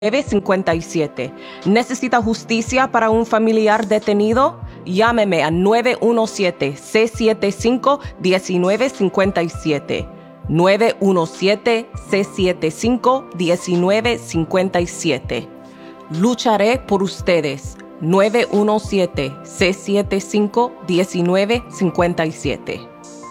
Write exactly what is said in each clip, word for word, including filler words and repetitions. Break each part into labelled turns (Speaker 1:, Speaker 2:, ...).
Speaker 1: nueve cinco siete. ¿Necesita justicia para un familiar detenido? Llámeme a nueve uno siete, seis siete cinco, uno nueve cinco siete. nueve uno siete, seis siete cinco, uno nueve cinco siete. Lucharé por ustedes. nueve uno siete, seis siete cinco, uno nueve cinco siete.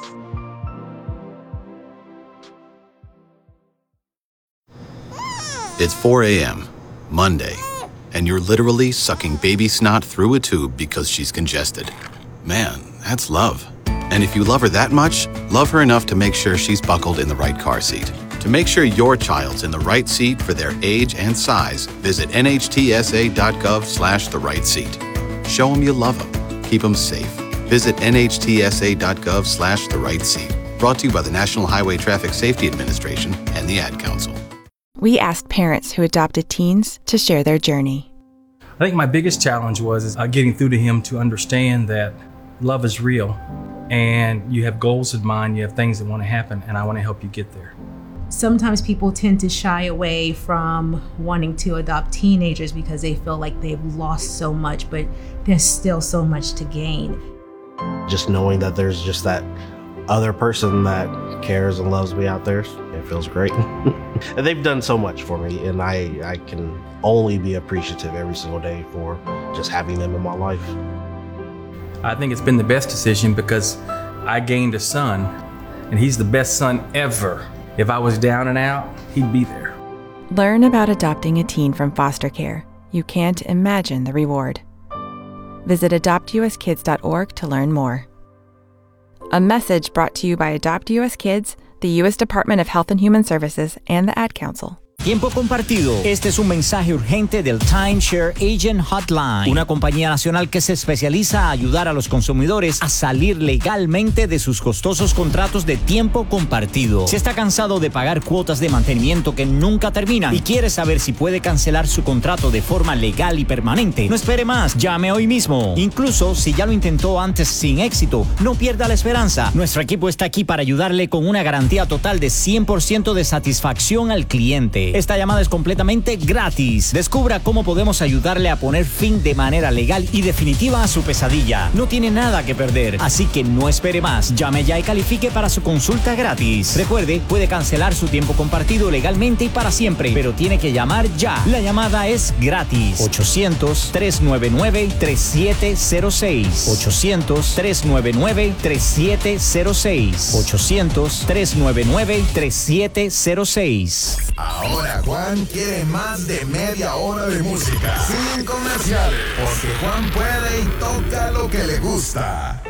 Speaker 2: It's four a.m., Monday, and you're literally sucking baby snot through a tube because she's congested. Man, that's love. And if you love her that much, love her enough to make sure she's buckled in the right car seat. To make sure your child's in the right seat for their age and size, visit nhtsa.gov slash the right seat. Show them you love them. Keep them safe. Visit nhtsa.gov slash the right seat. Brought to you by the National Highway Traffic Safety Administration and the Ad Council.
Speaker 3: We asked parents who adopted teens to share their journey.
Speaker 4: I think my biggest challenge was uh, getting through to him to understand that love is real and you have goals in mind, you have things that want to happen, and I want to help you get there.
Speaker 5: Sometimes people tend to shy away from wanting to adopt teenagers because they feel like they've lost so much, but there's still so much to gain.
Speaker 6: Just knowing that there's just that other person that cares and loves me out there, it feels great. And they've done so much for me, and I, I can only be appreciative every single day for just having them in my life.
Speaker 4: I think it's been the best decision because I gained a son, and he's the best son ever. If I was down and out, he'd be there.
Speaker 3: Learn about adopting a teen from foster care. You can't imagine the reward. Visit adopt u s kids dot org to learn more. A message brought to you by Adopt U S Kids, the U S Department of Health and Human Services, and the Ad Council.
Speaker 7: Tiempo compartido. Este es un mensaje urgente del Timeshare Agent Hotline, una compañía nacional que se especializa a ayudar a los consumidores a salir legalmente de sus costosos contratos de tiempo compartido. Si está cansado de pagar cuotas de mantenimiento que nunca terminan y quiere saber si puede cancelar su contrato de forma legal y permanente, no espere más, llame hoy mismo. Incluso si ya lo intentó antes sin éxito, no pierda la esperanza. Nuestro equipo está aquí para ayudarle con una garantía total de cien por ciento de satisfacción al cliente. Esta llamada es completamente gratis. Descubra cómo podemos ayudarle a poner fin de manera legal y definitiva a su pesadilla. No tiene nada que perder, así que no espere más. Llame ya y califique para su consulta gratis. Recuerde, puede cancelar su tiempo compartido legalmente y para siempre, pero tiene que llamar ya. La llamada es gratis. ochocientos, tres nueve nueve, tres siete cero seis. ochocientos, tres nueve nueve, tres siete cero seis. ochocientos, tres nueve nueve, tres siete cero seis.
Speaker 8: Ahora Juan quiere más de media hora de música sin comerciales, porque Juan puede y toca lo que le gusta.